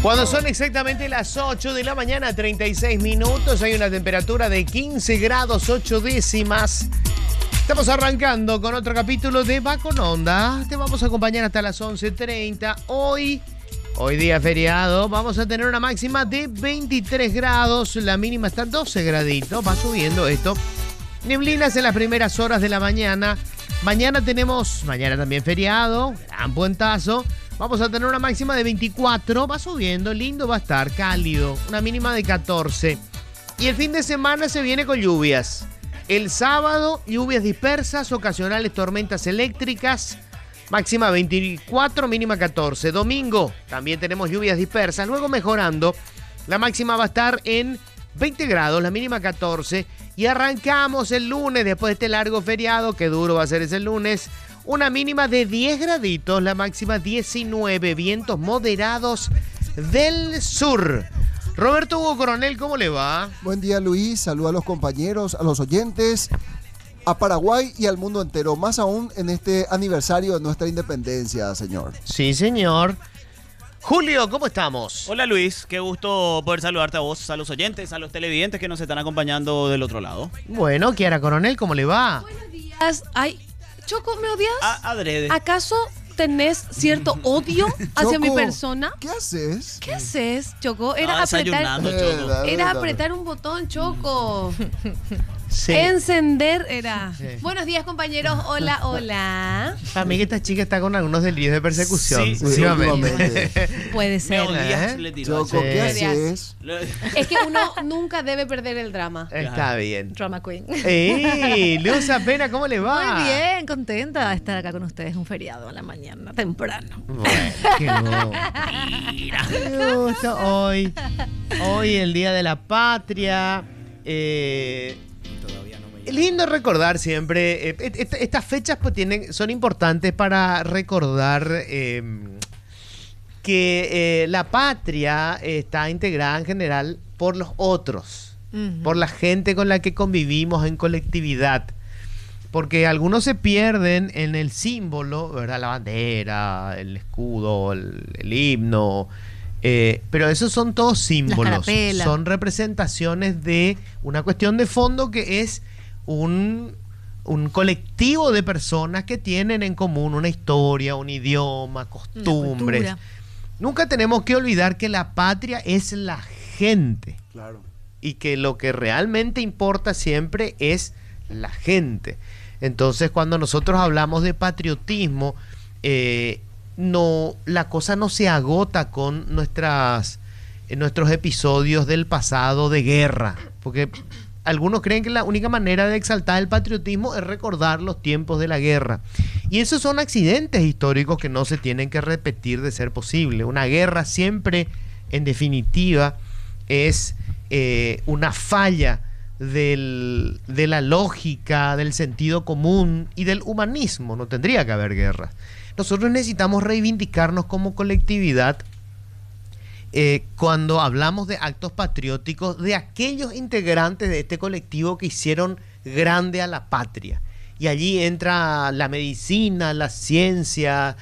Cuando son exactamente las 8 de la mañana, 36 minutos, hay una temperatura de 15 grados 8 décimas. Estamos arrancando con otro capítulo de Va con Onda. Te vamos a acompañar hasta las 11:30. Hoy día feriado, vamos a tener una máxima de 23 grados. La mínima está 12 graditos. Va subiendo esto. Neblinas en las primeras horas de la mañana. Mañana también feriado, gran puentazo. Vamos a tener una máxima de 24, va subiendo, lindo va a estar, cálido, una mínima de 14. Y el fin de semana se viene con lluvias. El sábado, lluvias dispersas, ocasionales tormentas eléctricas, máxima 24, mínima 14. Domingo, también tenemos lluvias dispersas, luego mejorando, la máxima va a estar en 20 grados, la mínima 14. Y arrancamos el lunes, después de este largo feriado, qué duro va a ser ese lunes. Una mínima de 10 graditos, la máxima 19, vientos moderados del sur. Roberto Hugo Coronel, ¿cómo le va? Buen día, Luis. Saludos a los compañeros, a los oyentes, a Paraguay y al mundo entero. Más aún en este aniversario de nuestra independencia, señor. Sí, señor. Julio, ¿cómo estamos? Hola, Luis. Qué gusto poder saludarte a vos, a los oyentes, a los televidentes que nos están acompañando del otro lado. Bueno, Kiara Coronel, ¿cómo le va? Buenos días. Ay, Choco, ¿me odias? Adrede. ¿Acaso tenés cierto odio hacia mi persona? ¿Qué haces? ¿Qué haces, Choco? Era apretar un botón, Choco. Sí. Encender era. Sí. Buenos días, compañeros. Hola, hola. Para mí que esta chica está con algunos delirios de persecución. Sí, últimamente. Puede ser. Me odias, le tiró. Choco, Sí. ¿qué haces? Es que uno nunca debe perder el drama. Está bien. Drama Queen. ¡Ey! Luz Apena, ¿cómo le va? Muy bien, contenta de estar acá con ustedes un feriado en la mañana, temprano. Bueno, qué gusto. Hoy el Día de la Patria. Lindo recordar siempre. Estas fechas pues, son importantes para recordar que la patria está integrada en general por los otros, por la gente con la que convivimos en colectividad. Porque algunos se pierden en el símbolo, ¿verdad? La bandera, el escudo, el himno. Pero esos son todos símbolos. Son representaciones de una cuestión de fondo que es un colectivo de personas que tienen en común una historia, un idioma, costumbres. Nunca tenemos que olvidar que la patria es la gente. Claro. Y que lo que realmente importa siempre es la gente. Entonces, cuando nosotros hablamos de patriotismo, la cosa no se agota con nuestros episodios del pasado de guerra. Porque algunos creen que la única manera de exaltar el patriotismo es recordar los tiempos de la guerra. Y esos son accidentes históricos que no se tienen que repetir de ser posible. Una guerra siempre, en definitiva, es una falla de la lógica, del sentido común y del humanismo. No tendría que haber guerras. Nosotros necesitamos reivindicarnos como colectividad cuando hablamos de actos patrióticos de aquellos integrantes de este colectivo que hicieron grande a la patria. Y allí entra la medicina, la ciencia,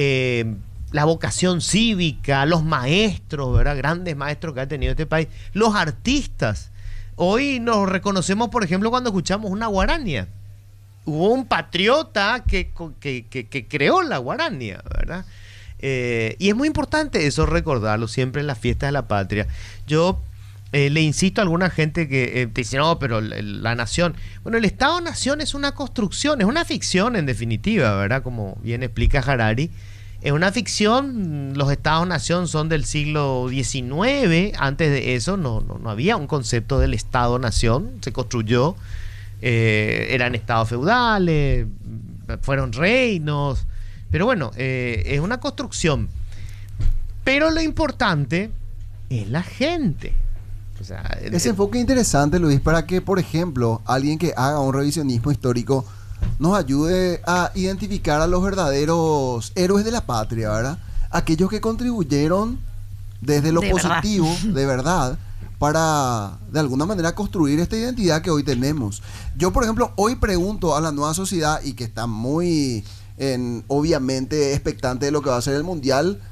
la vocación cívica, los maestros, ¿verdad? Grandes maestros que ha tenido este país, los artistas. Hoy nos reconocemos, por ejemplo, cuando escuchamos una guarania. Hubo un patriota que creó la guarania, ¿verdad? Y es muy importante eso recordarlo siempre en las fiestas de la patria. Yo le insisto a alguna gente que te dice, no, pero la nación... Bueno, el Estado-nación es una construcción, es una ficción en definitiva, ¿verdad? Como bien explica Harari. Es una ficción, los Estados-nación son del siglo XIX. Antes de eso no había un concepto del Estado-nación, se construyó. Eran estados feudales, fueron reinos, pero bueno, es una construcción. Pero lo importante es la gente. O sea, Ese enfoque interesante, Luis, para que, por ejemplo, alguien que haga un revisionismo histórico nos ayude a identificar a los verdaderos héroes de la patria, ¿verdad? Aquellos que contribuyeron desde lo positivo, de verdad, para de alguna manera construir esta identidad que hoy tenemos. Yo, por ejemplo, hoy pregunto a la nueva sociedad, y que está muy obviamente expectante de lo que va a ser el Mundial,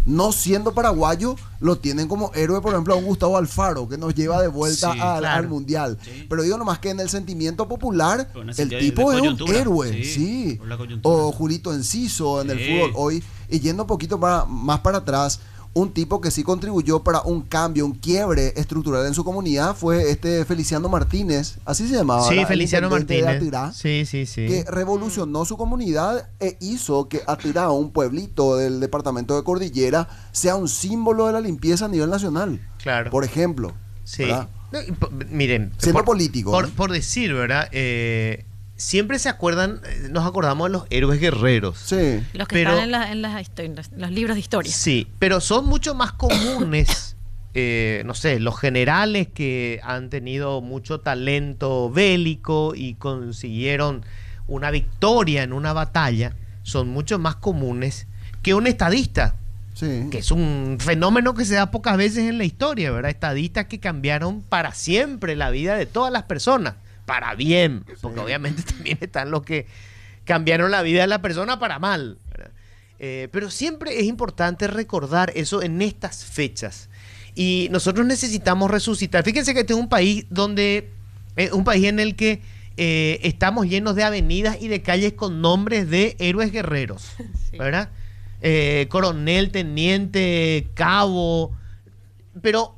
no siendo paraguayo, lo tienen como héroe, por ejemplo, a un Gustavo Alfaro, que nos lleva de vuelta Sí, al Mundial. Sí. Pero digo nomás que en el sentimiento popular, Por una el serie tipo de es un coyuntura. héroe, Sí, sí. por la coyuntura. O Julito Enciso en el Sí. fútbol hoy. Y yendo un poquito más para atrás, un tipo que sí contribuyó para un cambio, un quiebre estructural en su comunidad fue Feliciano Martínez, así se llamaba. Sí, ¿verdad? El Feliciano intendente de Martínez. Atirá, Sí, sí, sí. que revolucionó su comunidad e hizo que Atirá, un pueblito del departamento de Cordillera, sea un símbolo de la limpieza a nivel nacional. Claro. Por ejemplo. Sí. ¿verdad? No, miren, Siendo político, Por, ¿no? por decir, ¿verdad? Siempre se acuerdan, nos acordamos de los héroes guerreros. Sí. Los que Pero- están en los libros de historia. Sí, pero son mucho más comunes, no sé, los generales que han tenido mucho talento bélico y consiguieron una victoria en una batalla, son mucho más comunes que un estadista, Sí. que es un fenómeno que se da pocas veces en la historia, ¿verdad? Estadistas que cambiaron para siempre la vida de todas las personas, para bien, porque obviamente también están los que cambiaron la vida de la persona para mal, ¿verdad? Pero siempre es importante recordar eso en estas fechas. Y nosotros necesitamos resucitar. Fíjense que este es un país un país en el que estamos llenos de avenidas y de calles con nombres de héroes guerreros, ¿verdad? Coronel, teniente, cabo, pero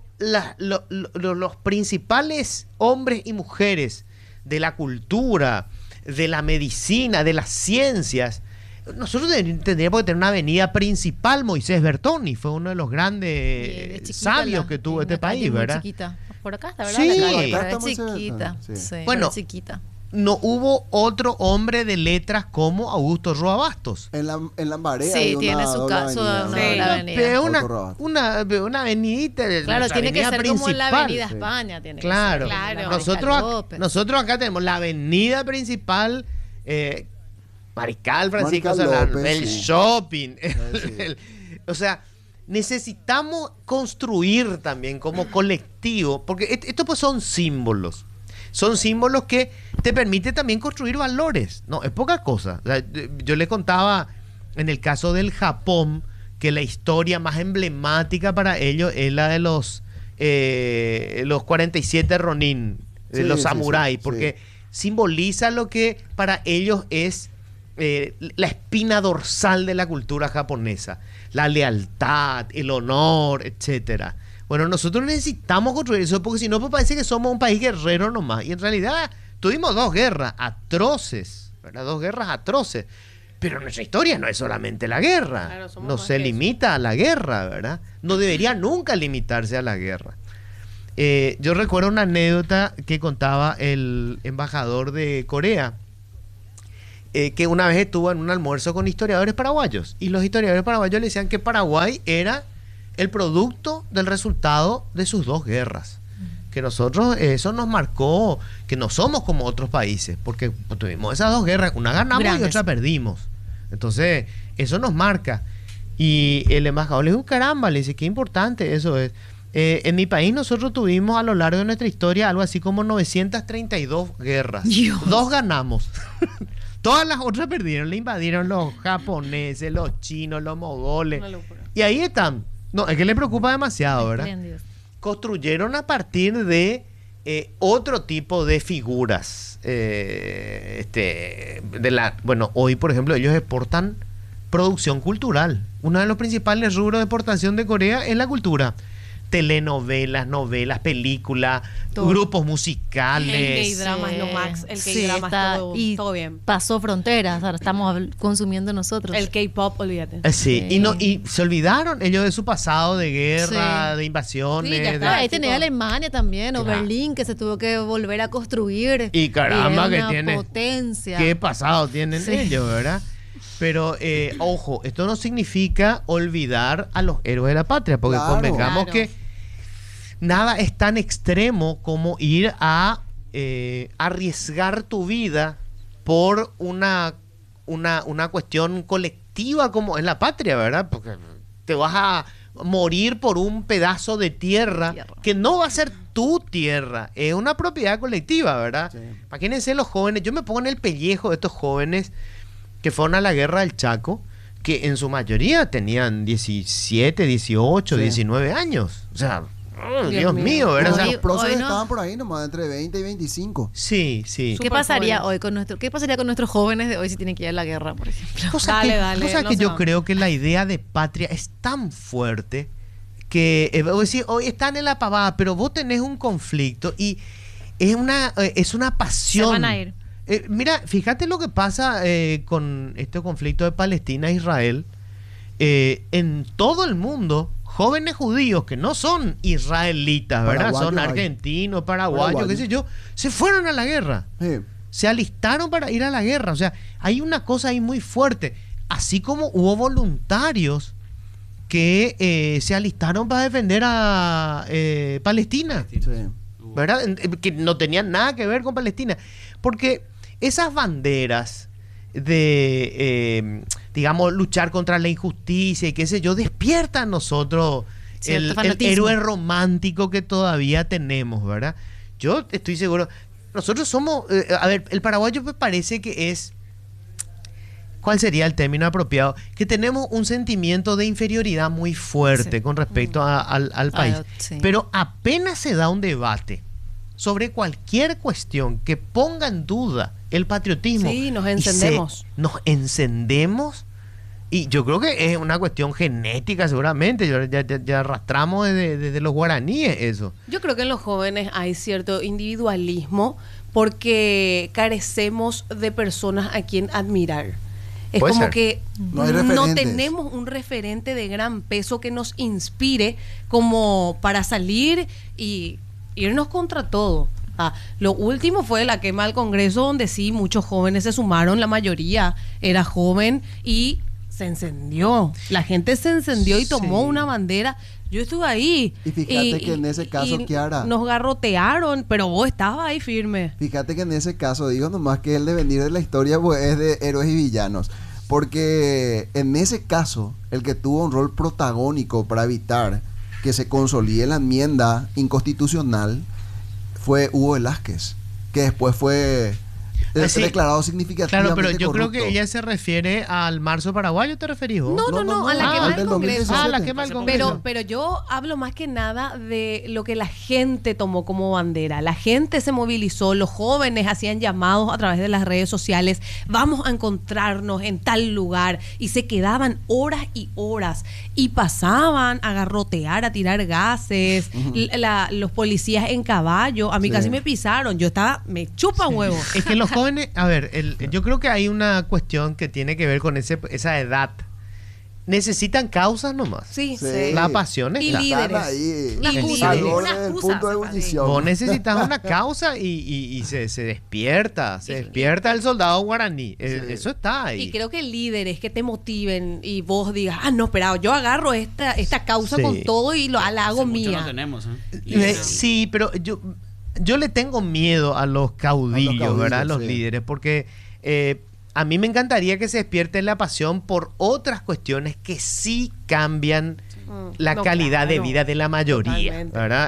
los principales hombres y mujeres de la cultura, de la medicina, de las ciencias, nosotros tendríamos que tener una avenida principal. Moisés Bertoni fue uno de los Y de grandes chiquita sabios que tuvo en este una calle país, muy ¿verdad? chiquita. Por acá está, ¿verdad? Sí. La calle, Acá pero está muy es chiquita. cerca, sí. Sí, Bueno, pero chiquita. No hubo otro hombre de letras como Augusto Roa Bastos. En Lambaré Sí, hay tiene una su doble caso, avenida, una ¿no? doble avenida. Pero Otro una avenidita. Claro, la tiene que avenida ser como la principal. Avenida Sí. España. Tiene que Claro. ser, como la Claro. Mariscal López. Nosotros acá tenemos la avenida principal, Mariscal Francisco Mariscal Solano, López, el sí. shopping. Sí. O sea, necesitamos construir también como colectivo, porque estos pues son símbolos. Son símbolos que te permiten también construir valores. No, es poca cosa. O sea, yo le contaba en el caso del Japón que la historia más emblemática para ellos es la de los 47 Ronin, de Sí, los sí, samuráis, sí, porque simboliza lo que para ellos es la espina dorsal de la cultura japonesa, la lealtad, el honor, etcétera. Bueno, nosotros necesitamos construir eso, porque si no, pues parece que somos un país guerrero nomás. Y en realidad tuvimos dos guerras atroces, ¿verdad? Dos guerras atroces. Pero nuestra historia no es solamente la guerra. Claro, somos No más se que eso. limita a la guerra, ¿verdad? No debería nunca limitarse a la guerra. Yo recuerdo una anécdota que contaba el embajador de Corea, que una vez estuvo en un almuerzo con historiadores paraguayos. Y los historiadores paraguayos le decían que Paraguay era el producto del resultado de sus dos guerras. Que nosotros, eso nos marcó que no somos como otros países, porque tuvimos esas dos guerras, una ganamos y Grandes. otra perdimos. Entonces, eso nos marca. Y el embajador le dijo, caramba, le dice, qué importante eso es. En mi país nosotros tuvimos a lo largo de nuestra historia algo así como 932 guerras. Dios. Dos ganamos. Todas las otras perdieron, le invadieron los japoneses, los chinos, los mogoles. Una locura. Y ahí están. No, es que le preocupa demasiado, ¿verdad? Espléndido. Construyeron a partir de otro tipo de figuras. Bueno, hoy, por ejemplo, ellos exportan producción cultural. Uno de los principales rubros de exportación de Corea es la cultura. Telenovelas, novelas, películas, Todo. grupos musicales. El K-drama es lo max. El Sí, K-drama está- es y todo bien. pasó fronteras, ahora estamos consumiendo nosotros. El K-pop, olvídate. Sí. Sí. Y se olvidaron ellos de su pasado de guerra, Sí. de invasiones. Sí, ya de- está. Ahí tenía tipo- Alemania también, o Claro. Berlín, que se tuvo que volver a construir. Y caramba, es que una tiene- potencia. ¿Qué pasado tienen Sí. ellos, verdad? Pero, ojo, esto no significa olvidar a los héroes de la patria, porque Claro. convengamos Claro. que nada es tan extremo como ir a arriesgar tu vida por una cuestión colectiva como es la patria, ¿verdad? Porque te vas a morir por un pedazo de tierra que no va a ser tu tierra, es una propiedad colectiva, ¿verdad? Sí. Imagínense los jóvenes, yo me pongo en el pellejo de estos jóvenes que fueron a la guerra del Chaco, que en su mayoría tenían 17, 18, Sí. 19 años. O sea, Dios Dios mío, ¿verdad? O sea, Los próceres hoy no. estaban por ahí nomás, entre 20 y 25. sí, sí. ¿Qué Súper pasaría jóvenes. hoy qué pasaría con nuestros jóvenes de hoy si tienen que ir a la guerra, por ejemplo? Cosa Dale, que, dale, cosa no que se yo va. creo que la idea de patria es tan fuerte que vos decís, hoy están en la pavada, pero vos tenés un conflicto y es una pasión. Se van a ir. Mira, fíjate lo que pasa con este conflicto de Palestina e Israel. En todo el mundo, jóvenes judíos que no son israelitas, ¿verdad? Paraguayos Son hay. argentinos, paraguayos, qué sé yo, se fueron a la guerra. Sí. Se alistaron para ir a la guerra. O sea, hay una cosa ahí muy fuerte. Así como hubo voluntarios que se alistaron para defender a Palestina, Sí. ¿verdad? Que no tenían nada que ver con Palestina. Porque esas banderas de, digamos, luchar contra la injusticia y qué sé yo, despiertan a nosotros Cierto el fanatismo. héroe romántico que todavía tenemos, ¿verdad? Yo estoy seguro. Nosotros somos, a ver, el paraguayo me parece que es, ¿cuál sería el término apropiado? Que tenemos un sentimiento de inferioridad muy fuerte Sí. con respecto al país. Sí. Pero apenas se da un debate sobre cualquier cuestión que ponga en duda el patriotismo. Sí, nos y encendemos. nos encendemos. Y yo creo que es una cuestión genética seguramente. Ya arrastramos desde los guaraníes eso. Yo creo que en los jóvenes hay cierto individualismo porque carecemos de personas a quien admirar. Es Puede como ser. que No hay no referentes. tenemos un referente de gran peso que nos inspire como para salir y irnos contra todo. Lo último fue la quema del Congreso, donde sí, muchos jóvenes se sumaron, la mayoría era joven y se encendió. La gente se encendió y tomó Sí. una bandera. Yo estuve ahí. Y fíjate que en ese caso, y Kiara, nos garrotearon, pero vos estabas ahí firme. fíjate que en ese caso, digo nomás que el devenir de la historia pues, es de héroes y villanos. Porque en ese caso, el que tuvo un rol protagónico para evitar que se consolide la enmienda inconstitucional fue Hugo Velázquez, que después fue Sí. declarado significativamente Claro, pero yo creo corrupto. que ella se refiere al marzo paraguayo, ¿te referís vos? No, a la quema al del del Congreso. 2017. La quema del Congreso. Pero yo hablo más que nada de lo que la gente tomó como bandera. La gente se movilizó, los jóvenes hacían llamados a través de las redes sociales, vamos a encontrarnos en tal lugar, y se quedaban horas y horas y pasaban a garrotear, a tirar gases, los policías en caballo, a mí Sí. casi me pisaron, yo estaba, me chupa huevo. Es que los jóvenes, a ver, yo creo que hay una cuestión que tiene que ver con esa edad. Necesitan causas nomás. Sí, Sí. La pasión Y está. líderes. Están ahí, Una al excusa, borde una del excusa, punto de se parece. ebullición. Vos necesitas una causa y se despierta. Se despierta el soldado guaraní. Eso está ahí. Y creo que líderes que te motiven y vos digas, no, espera, yo agarro esta causa Sí. con todo y la hago Hace mucho mía. no tenemos, ¿eh? Sí, pero yo le tengo miedo a los caudillos, ¿verdad? A los sí. líderes, porque a mí me encantaría que se despierte la pasión por otras cuestiones que sí cambian la No, calidad de claro. vida de la mayoría, Totalmente. ¿verdad?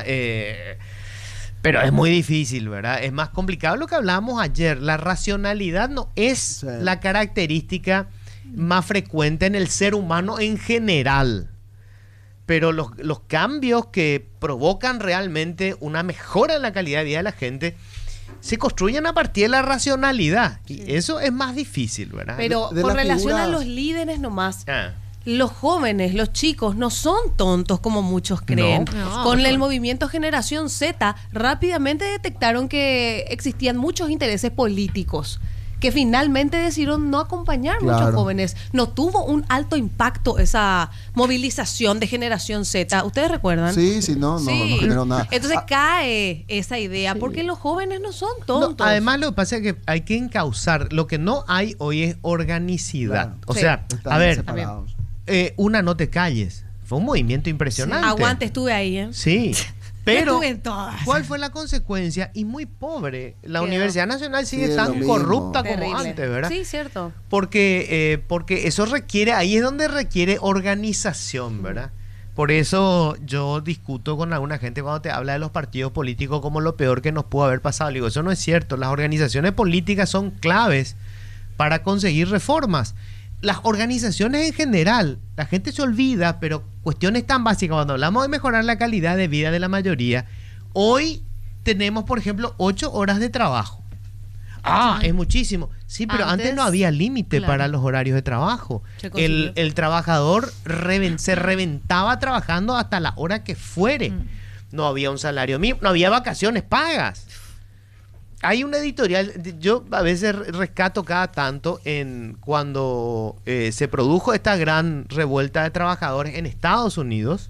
Pero es muy difícil, ¿verdad? Es más complicado lo que hablábamos ayer. La racionalidad no es Sí. la característica más frecuente en el ser humano en general. Pero los cambios que provocan realmente una mejora en la calidad de vida de la gente se construyen a partir de la racionalidad. Y eso es más difícil, ¿verdad? Pero De con las relación a figuras- los líderes nomás, Ah. los jóvenes, los chicos, no son tontos como muchos creen. No, Con no. el movimiento Generación Z, rápidamente detectaron que existían muchos intereses políticos que finalmente decidieron no acompañar muchos Claro. jóvenes. No tuvo un alto impacto esa movilización de Generación Z. ¿Ustedes recuerdan? Sí, sí, no generó nada. Entonces Ah, cae esa idea, porque los jóvenes no son No, tontos. además lo que pasa es que hay que encauzar. Lo que no hay hoy es organicidad. Claro. O Sí. sea, están a ver, separados. una no te calles. Fue un movimiento impresionante. Aguante, estuve ahí, ¿eh? Sí. Pero, Estuve en todas. ¿cuál fue la consecuencia? Y muy pobre. La Quedó. Universidad Nacional sigue Sí, es lo tan mismo. corrupta como Terrible. antes, ¿verdad? Sí, cierto. Porque eso requiere, ahí es donde requiere organización, ¿verdad? Por eso yo discuto con alguna gente cuando te habla de los partidos políticos como lo peor que nos pudo haber pasado. Le digo, eso no es cierto. Las organizaciones políticas son claves para conseguir reformas. las organizaciones en general, la gente se olvida, pero cuestiones tan básicas, cuando hablamos de mejorar la calidad de vida de la mayoría, hoy tenemos, por ejemplo, 8 horas de trabajo. Es muchísimo. Sí, pero antes no había límite para los horarios de trabajo. El trabajador se reventaba trabajando hasta la hora que fuere. No había un salario mínimo, no había vacaciones pagas. Hay una editorial, yo a veces rescato cada tanto cuando se produjo esta gran revuelta de trabajadores en Estados Unidos.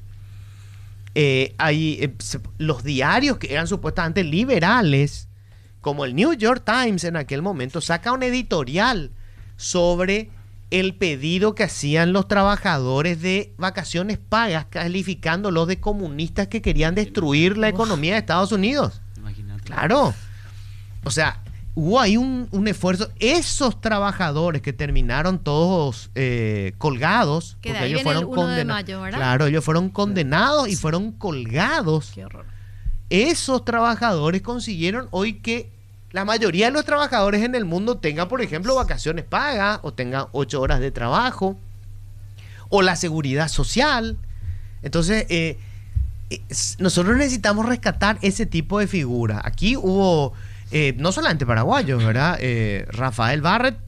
Los diarios que eran supuestamente liberales, como el New York Times en aquel momento, saca un editorial sobre el pedido que hacían los trabajadores de vacaciones pagas, calificándolos de comunistas que querían destruir la economía de Estados Unidos. Imagínate. Claro. O sea, hubo ahí un esfuerzo. Esos trabajadores que terminaron todos colgados, Que porque de ahí ellos viene el fueron 1 de condenados. mayo, ¿verdad? Claro, ellos fueron condenados y fueron colgados. Qué horror. Esos trabajadores consiguieron hoy que la mayoría de los trabajadores en el mundo tengan, por ejemplo, vacaciones pagas, o tengan 8 horas de trabajo, o la seguridad social. Entonces, nosotros necesitamos rescatar ese tipo de figuras. Aquí hubo, no solamente paraguayos, ¿verdad? Rafael Barrett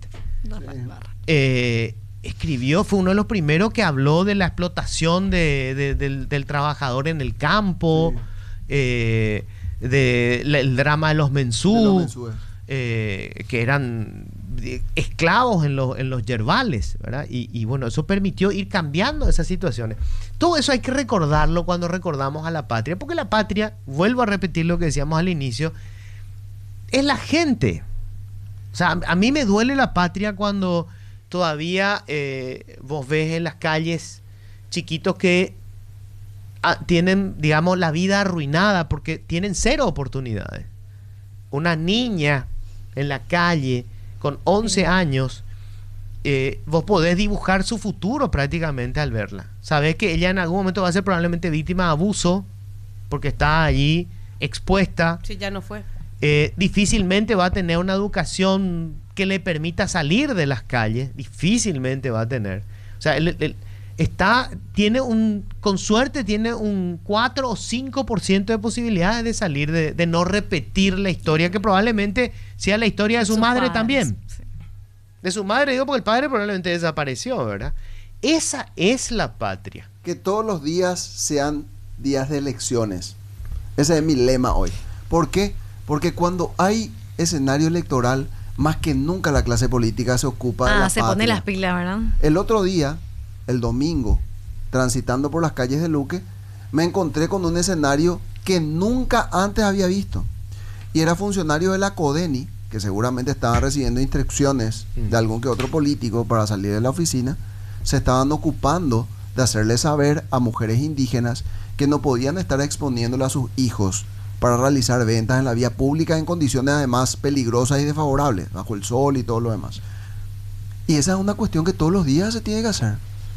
escribió, fue uno de los primeros que habló de la explotación del trabajador en el campo. Sí. El drama de los mensú, que eran esclavos en los yerbales, ¿verdad? Y bueno, eso permitió ir cambiando esas situaciones. Todo eso hay que recordarlo cuando recordamos a la patria, porque la patria, vuelvo a repetir lo que decíamos al inicio, es la gente. O sea, a mí me duele la patria cuando todavía vos ves en las calles chiquitos que tienen, digamos, la vida arruinada porque tienen 0 oportunidades. Una niña en la calle con 11 años, vos podés dibujar su futuro prácticamente al verla. Sabés que ella en algún momento va a ser probablemente víctima de abuso porque está allí expuesta. Sí, ya no fue. Difícilmente va a tener una educación que le permita salir de las calles. Difícilmente va a tener. O sea, con suerte tiene un 4 o 5% de posibilidades de salir, de no repetir la historia, que probablemente sea la historia de su madre padres, también. sí. De su madre, digo, porque el padre probablemente desapareció, ¿verdad? Esa es la patria. Que todos los días sean días de elecciones. Ese es mi lema hoy. ¿Por qué? Porque cuando hay escenario electoral, más que nunca la clase política se ocupa de la se patria. pone las pilas, ¿verdad? El otro día, el domingo, transitando por las calles de Luque, me encontré con un escenario que nunca antes había visto. Y era funcionario de la CODENI, que seguramente estaban recibiendo instrucciones de algún que otro político para salir de la oficina, se estaban ocupando de hacerle saber a mujeres indígenas que no podían estar exponiéndole a sus hijos para realizar ventas en la vía pública en condiciones además peligrosas y desfavorables, bajo el sol y todo lo demás. Y esa es una cuestión que todos los días se tiene que hacer.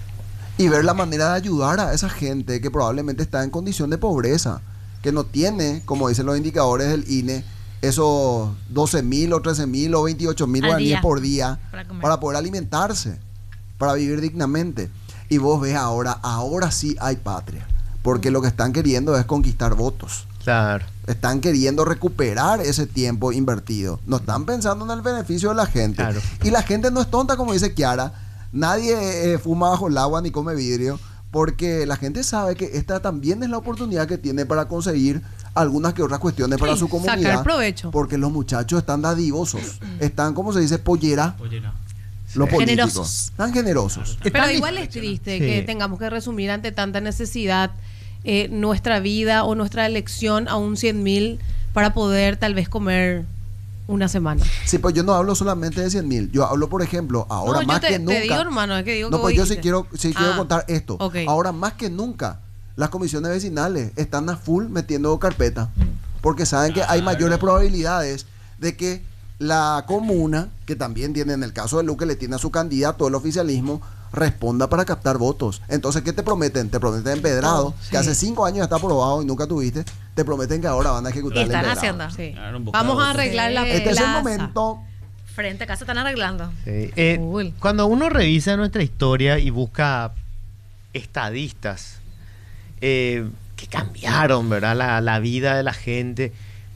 Y ver la manera de ayudar a esa gente que probablemente está en condición de pobreza, que no tiene, como dicen los indicadores del INE, esos 12.000 o 13.000 o 28.000 guaraníes por día para poder alimentarse, para vivir dignamente. Y vos ves ahora sí hay patria, porque lo que están queriendo es conquistar votos. Claro. Están queriendo recuperar ese tiempo invertido. No están pensando en el beneficio de la gente. Claro. Y la gente no es tonta, como dice Kiara. Nadie fuma bajo el agua ni come vidrio, porque la gente sabe que esta también es la oportunidad que tiene para conseguir algunas que otras cuestiones para su comunidad. Sacar provecho. Porque los muchachos están dadivosos. Están, como se dice, pollera. Los políticos. Generosos. Están generosos. Pero igual es triste que tengamos que resumir ante tanta necesidad nuestra vida o nuestra elección a un 100.000 para poder tal vez comer una semana. Sí, pues yo no hablo solamente de 100.000. Yo hablo, por ejemplo, ahora más que nunca. Te digo, hermano, es que digo no, que pues yo sí quiero contar esto. Okay. Ahora más que nunca, las comisiones vecinales están a full metiendo carpeta, porque saben que hay mayores probabilidades de que la comuna, que también tiene, en el caso de Luque, le tiene a su candidato el oficialismo, responda para captar votos. Entonces, ¿qué te prometen? Te prometen empedrado, que hace 5 años está aprobado y nunca tuviste. Te prometen que ahora van a ejecutar el empedrado. Están haciendo. Sí. Vamos a arreglar la Este es el plaza. momento Frente a casa están arreglando. Sí. Cool. Cuando uno revisa nuestra historia y busca estadistas que cambiaron, ¿verdad? La vida de la gente.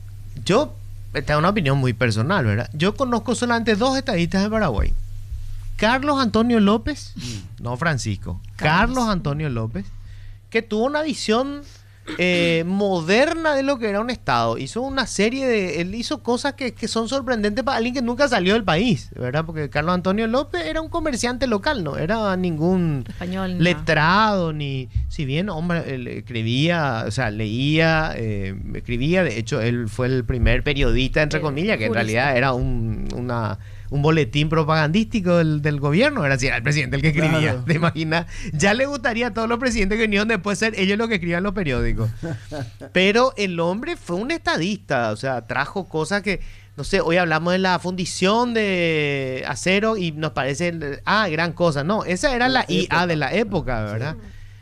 Esta es una opinión muy personal, ¿verdad? Yo conozco solamente 2 estadistas de Paraguay. Carlos Antonio López, no Francisco, Carlos Antonio López, que tuvo una visión moderna de lo que era un Estado. Hizo una serie él hizo cosas que son sorprendentes para alguien que nunca salió del país, ¿verdad? Porque Carlos Antonio López era un comerciante local, no era ningún Español, letrado, ni... Si bien, hombre, él escribía, o sea, leía, escribía. De hecho, él fue el primer periodista, entre comillas, que en realidad era un boletín propagandístico del gobierno. Era así, era el presidente el que escribía. Claro. ¿Te imaginas? Ya le gustaría a todos los presidentes que vinieron después ser ellos los que escribían los periódicos. Pero el hombre fue un estadista, o sea, trajo cosas que, no sé, hoy hablamos de la fundición de acero y nos parece, gran cosa. No, esa era la IA de la época, ¿verdad?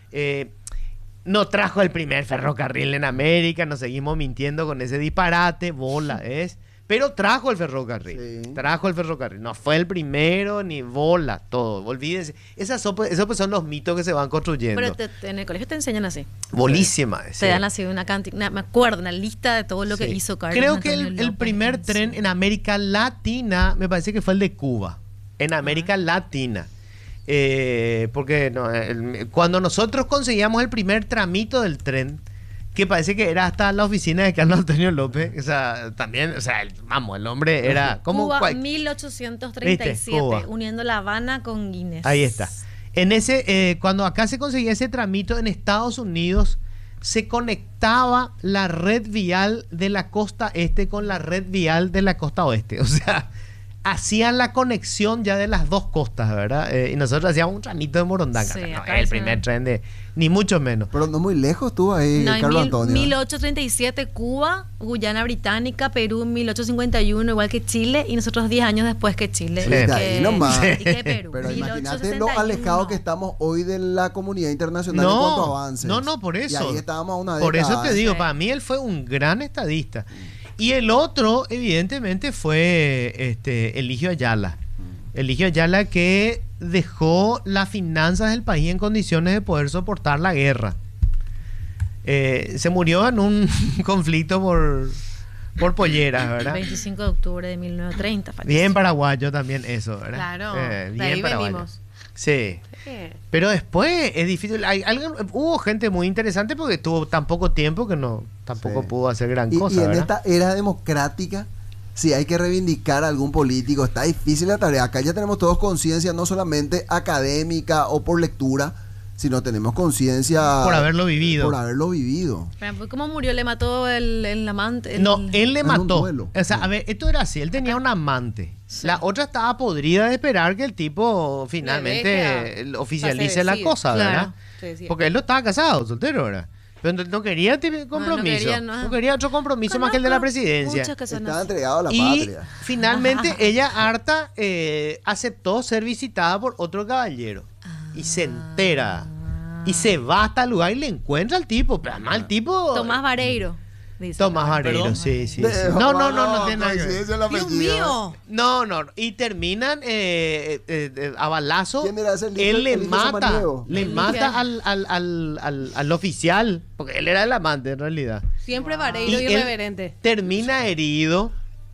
No trajo el primer ferrocarril en América, nos seguimos mintiendo con ese disparate, bola, ¿es? Pero trajo el ferrocarril. Sí. Trajo el ferrocarril. No fue el primero ni bola, todo. Olvídense. Esos pues son los mitos que se van construyendo. Pero en el colegio te enseñan así. Bolísima. Te dan así una cantidad, me acuerdo, una lista de todo lo que Sí. hizo Carlos Creo que Antonio el López primer tren en América Latina, me parece que fue el de Cuba. En América Latina. Porque cuando nosotros conseguíamos el primer tramito del tren, que parece que era hasta la oficina de Carlos Antonio López, o sea, también, o sea, el hombre era como... Cuba, 1837, ¿Viste? Cuba. uniendo La Habana con Guinness. Ahí está. En cuando acá se conseguía ese tramito en Estados Unidos, se conectaba la red vial de la costa este con la red vial de la costa oeste. O sea, hacían la conexión ya de las dos costas, ¿verdad? Y nosotros hacíamos un tramito de Morondanga. Sí, No, acá el se- primer tren ni mucho menos. Pero no muy lejos estuvo ahí No, en Carlos Antonio. 1837 Cuba, Guyana Británica, Perú en 1851, igual que Chile, y nosotros 10 años después que Chile. Sí, y de que- ahí nomás. y que Perú. Pero imagínate lo 1861. alejado que estamos hoy de la comunidad internacional en cuanto a avances. No, por eso. Y ahí estábamos a una Por eso década. te digo, Sí. para mí él fue un gran estadista. Y el otro, evidentemente, fue Eligio Ayala. Eligio Ayala, que dejó las finanzas del país en condiciones de poder soportar la guerra. Se murió en un conflicto por polleras, ¿verdad? 25 de octubre de 1930. falleció. Bien paraguayo también eso, ¿verdad? Claro, Bien de ahí paraguayo. venimos. Sí. Pero después es difícil. Hubo gente muy interesante porque tuvo tan poco tiempo que tampoco Sí. pudo hacer gran Y cosa, en ¿verdad? esta era democrática, si hay que reivindicar a algún político, está difícil la tarea. Acá ya tenemos todos conciencia, no solamente académica o por lectura, sino tenemos conciencia Por haberlo vivido. Por haberlo vivido. Por ejemplo, ¿cómo murió? Le mató el amante. No, él le en un mató. duelo. O sea, a ver, esto era así. Él tenía un amante. Sí. La otra estaba podrida de esperar que el tipo finalmente oficialice la decida. cosa, Claro. ¿verdad? Se decía. Porque él no estaba casado, soltero, ¿verdad? Pero no quería compromiso. No quería otro compromiso más que el de la presidencia. Muchas que son Estaba así. entregado a la Y patria. finalmente ella, harta, aceptó ser visitada por otro caballero. Y se entera. Y se va hasta el lugar y le encuentra al tipo. Pero además el tipo... Tomás Vareiro. Dice. Tomás Vareiro, Perdón. sí, sí. De- sí. No tiene nada que ver. coincidencia en el Dios apellido. mío. No. Y terminan a balazo. ¿Quién era ese? Él le el hijo mata. Samaniego. Le mata al oficial. Porque él era el amante en realidad. Siempre Vareiro y él irreverente. termina herido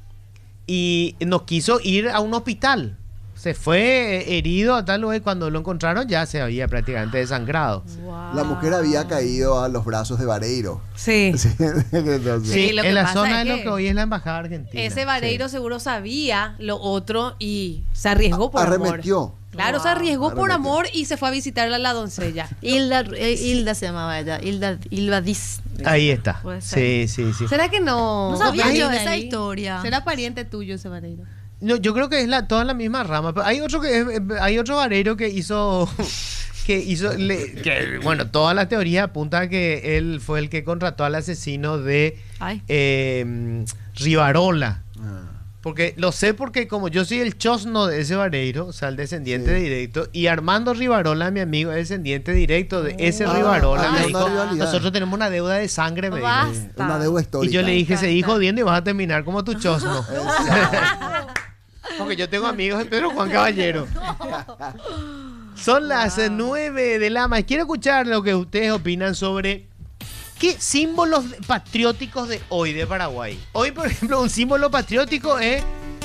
y no quiso ir a un hospital. Se fue herido a tal lugar y cuando lo encontraron ya se había prácticamente desangrado. Wow. La mujer había caído a los brazos de Vareiro. Sí. Sí, entonces, Sí, lo que en la pasa zona es de lo que que hoy es la embajada argentina. Ese Vareiro Sí. seguro sabía lo otro y se arriesgó por arremetió. amor. Claro, se Wow. arriesgó por Arremetió. amor y se fue a visitar a la doncella. Hilda se llamaba ella. Hilda Diz. Ahí está. Puede ser. Sí. ¿Será que no? No sabía viene yo de esa ahí? historia. ¿Será pariente tuyo ese Vareiro? No, yo creo que es toda la misma rama. Pero hay otro hay otro Vareiro que hizo bueno, toda la teoría apunta a que él fue el que contrató al asesino de Ay. Rivarola. Ah. Porque lo sé porque como yo soy el chosno de ese Vareiro, o sea, el descendiente Sí. directo, y Armando Rivarola, mi amigo, es descendiente directo de ese Ah, Rivarola. había Me una dijo, rivalidad. nosotros tenemos una deuda de sangre, me dijo. Basta. Una deuda Y histórica. yo le dije, Me seguí encanta. jodiendo y vas a terminar como tu chosno. Porque yo tengo amigos de Pedro Juan Caballero. Son las 9 de la mañana. Quiero escuchar lo que ustedes opinan sobre qué símbolos patrióticos de hoy de Paraguay. Hoy, por ejemplo, un símbolo patriótico es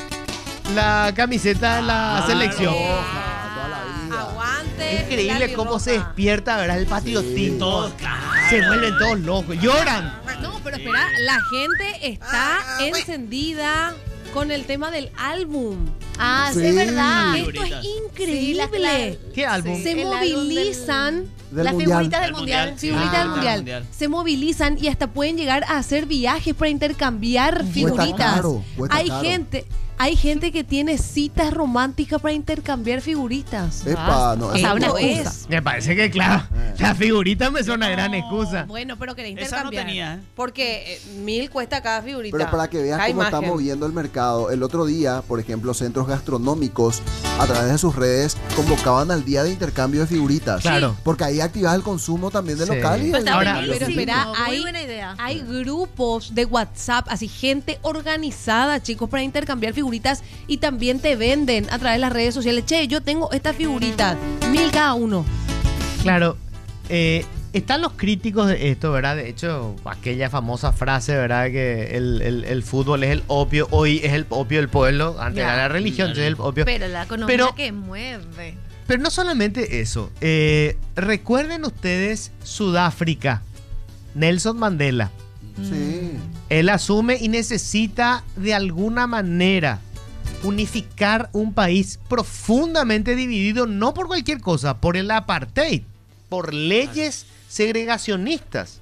la camiseta de la selección. Toda la vida. Aguante. Es increíble la cómo se birroja. despierta, ¿verdad? El patriotismo. Todos, claro. Se vuelven todos locos. Lloran. No, pero espera, la gente está encendida con el tema del álbum. Ah, sí, Sí. es verdad. Esto es Figuritas. increíble. ¿Qué álbum? Se El álbum movilizan. Del Las mundial. figuritas del Del mundial. mundial. Figuritas Ah, del mundial. mundial. Se movilizan y hasta pueden llegar a hacer viajes para intercambiar figuritas. cuesta caro. Hay gente que tiene citas románticas para intercambiar figuritas. Epa, no, O sea, eso una no excusa. usa. Me parece que, claro, la figurita me suena gran excusa. Bueno, pero querés Esa no intercambiar. tenía, ¿eh? Porque 1000 cuesta cada figurita. Pero para que veas Cada cómo está imagen. moviendo el mercado, el otro día, por ejemplo, centros gastronómicos a través de sus redes convocaban al día de intercambio de figuritas. Claro. Porque ahí activas el consumo también de Sí. local y Pero el está Ahora- intercambio de Pero buenísimo, espera, muy hay- buena idea. Hay grupos de WhatsApp, así gente organizada, chicos, para intercambiar figuritas y también te venden a través de las redes sociales. Che, yo tengo estas figuritas, 1000 cada uno. Claro, están los críticos de esto, ¿verdad? De hecho, aquella famosa frase, ¿verdad? Que el fútbol es el opio, hoy es el opio del pueblo, antes Ya. era la religión, entonces es el opio. Pero la economía Pero- que mueve. Pero no solamente eso. Recuerden ustedes Sudáfrica, Nelson Mandela. Sí. Él asume y necesita de alguna manera unificar un país profundamente dividido, no por cualquier cosa, por el apartheid, por leyes segregacionistas.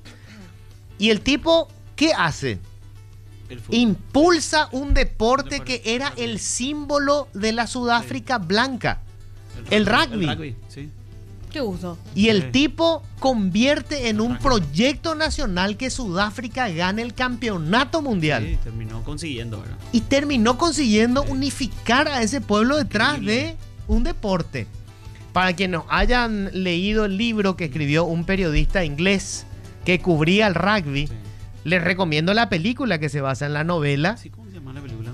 Y el tipo, ¿qué hace? El fútbol. Impulsa un deporte que era el símbolo de la Sudáfrica blanca. El rugby. Sí. Qué gusto. Y el Sí. tipo convierte en un Rugby. proyecto nacional que Sudáfrica gane el campeonato mundial. Sí, terminó consiguiendo, ¿verdad? Y terminó consiguiendo unificar a ese pueblo detrás de un deporte. Para quienes no hayan leído el libro que escribió un periodista inglés que cubría el rugby, Sí. les recomiendo la película que se basa en la novela Sí, ¿cómo se llama la película?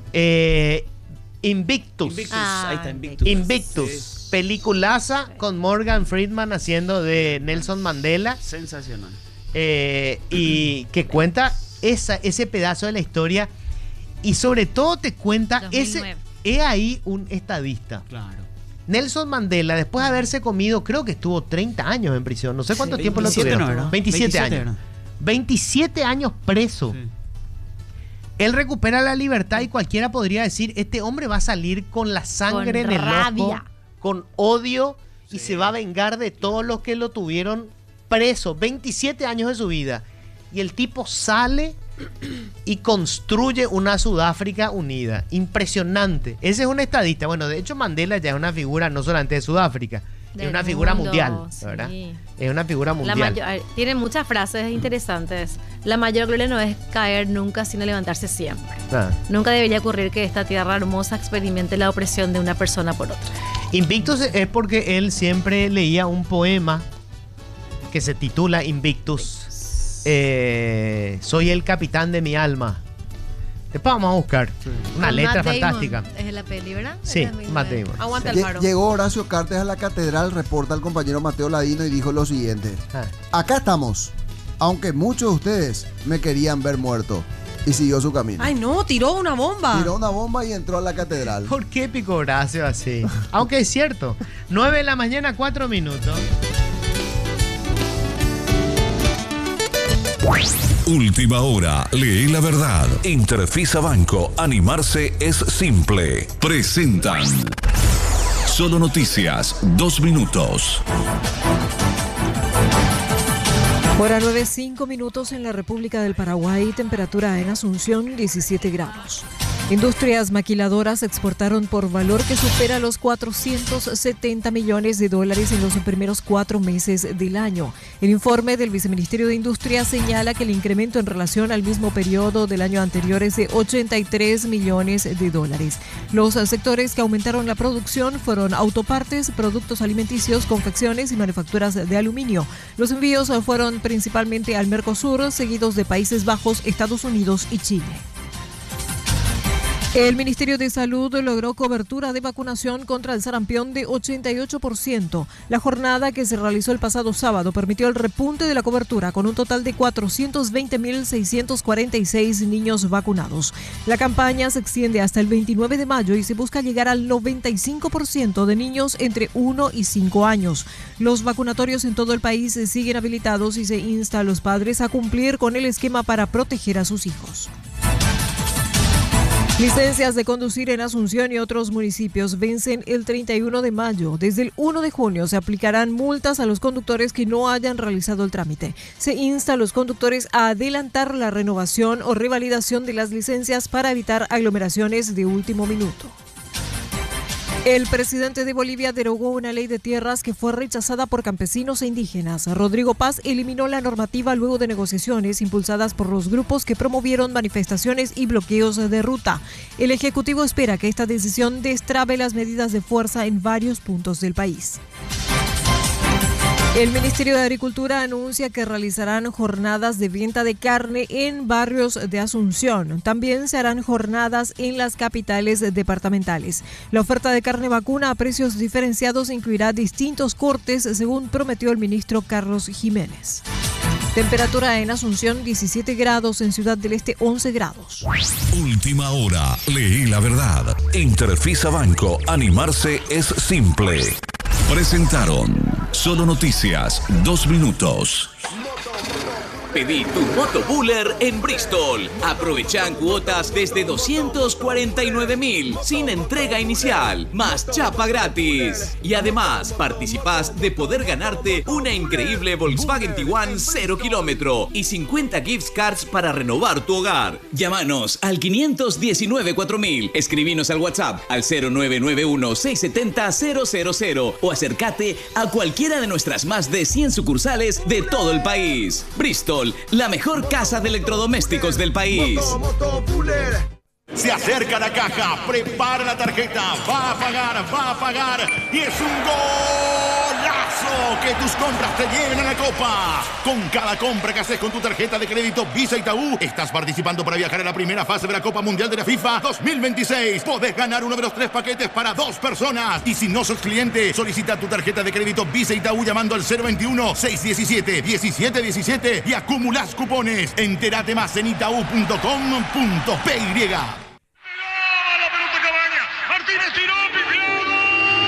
Invictus. Invictus. Ah, Ahí está, Invictus. Invictus. Sí. Peliculaza con Morgan Freeman haciendo de Nelson Mandela. Sensacional. Y que cuenta ese pedazo de la historia y sobre todo te cuenta 2009. he ahí un estadista. Claro. Nelson Mandela, después de haberse comido, creo que estuvo 30 años en prisión, no sé cuánto Sí, tiempo lo 27 tuvieron. no era. 27 27 años. era. 27 años preso. Sí. Él recupera la libertad y cualquiera podría decir, este hombre va a salir con la sangre Con en el ojo, rabia. con odio y Sí. se va a vengar de todos los que lo tuvieron preso. 27 años de su vida. Y el tipo sale y construye una Sudáfrica unida. Impresionante. Ese es un estadista. Bueno, de hecho Mandela ya es una figura no solamente de Sudáfrica, es Del una figura mundo, mundial, sí. ¿verdad? Es una figura La mundial. tiene muchas frases interesantes. La mayor gloria no es caer nunca, sino levantarse siempre. Ah. Nunca debería ocurrir que esta tierra hermosa experimente la opresión de una persona por otra. Invictus es porque él siempre leía un poema que se titula Invictus. Soy el capitán de mi alma. Después vamos a buscar una Con letra Matt Damon. fantástica. Es de la peli, ¿verdad? Sí, Es de Matt Damon. Aguanta el paro. Llegó Horacio Cartes a la catedral, reporta el compañero Mateo Ladino y dijo lo siguiente. Ah. Acá estamos, aunque muchos de ustedes me querían ver muerto. Y siguió su camino. Ay, no, tiró una bomba. Tiró una bomba y entró a la catedral. ¿Por qué Pico Horacio así? Aunque es cierto. 9 de la mañana, 4 minutos. Última hora, lee la verdad. Interfisa Banco, animarse es simple. Presentan Solo Noticias, 2 minutos. Hora 9, 5 minutos en la República del Paraguay, temperatura en Asunción 17 grados. Industrias maquiladoras exportaron por valor que supera los 470 millones de dólares en los primeros 4 meses del año. El informe del Viceministerio de Industria señala que el incremento en relación al mismo periodo del año anterior es de 83 millones de dólares. Los sectores que aumentaron la producción fueron autopartes, productos alimenticios, confecciones y manufacturas de aluminio. Los envíos fueron principalmente al Mercosur, seguidos de Países Bajos, Estados Unidos y Chile. El Ministerio de Salud logró cobertura de vacunación contra el sarampión de 88%. La jornada que se realizó el pasado sábado permitió el repunte de la cobertura con un total de 420.646 niños vacunados. La campaña se extiende hasta el 29 de mayo y se busca llegar al 95% de niños entre 1 y 5 años. Los vacunatorios en todo el país siguen habilitados y se insta a los padres a cumplir con el esquema para proteger a sus hijos. Licencias de conducir en Asunción y otros municipios vencen el 31 de mayo. Desde el 1 de junio se aplicarán multas a los conductores que no hayan realizado el trámite. Se insta a los conductores a adelantar la renovación o revalidación de las licencias para evitar aglomeraciones de último minuto. El presidente de Bolivia derogó una ley de tierras que fue rechazada por campesinos e indígenas. Rodrigo Paz eliminó la normativa luego de negociaciones impulsadas por los grupos que promovieron manifestaciones y bloqueos de ruta. El Ejecutivo espera que esta decisión destrabe las medidas de fuerza en varios puntos del país. El Ministerio de Agricultura anuncia que realizarán jornadas de venta de carne en barrios de Asunción. También se harán jornadas en las capitales departamentales. La oferta de carne vacuna a precios diferenciados incluirá distintos cortes, según prometió el ministro Carlos Jiménez. Temperatura en Asunción 17 grados, en Ciudad del Este 11 grados. Última hora, leí la verdad. Interfisa Banco, animarse es simple. Presentaron Solo Noticias, 2 minutos. Pedí tu motobuller en Bristol. Aprovechan cuotas desde 249.000 sin entrega inicial, más chapa gratis. Y además participás de poder ganarte una increíble Volkswagen Tiguan 0 kilómetro y 50 gift cards para renovar tu hogar. Llámanos al 519-4000, escribinos al WhatsApp al 0991-670-000 o acércate a cualquiera de nuestras más de 100 sucursales de todo el país. Bristol, la mejor casa de electrodomésticos del país. Se acerca la caja, prepara la tarjeta, va a pagar y es un golazo que tus compras te lleven a la copa. Con cada compra que haces con tu tarjeta de crédito Visa Itaú, estás participando para viajar a la primera fase de la Copa Mundial de la FIFA 2026. Podés ganar uno de los 3 paquetes para 2 personas. Y si no sos cliente, solicita tu tarjeta de crédito Visa Itaú llamando al 021-617-1717 y acumulás cupones. Entérate más en itaú.com.py.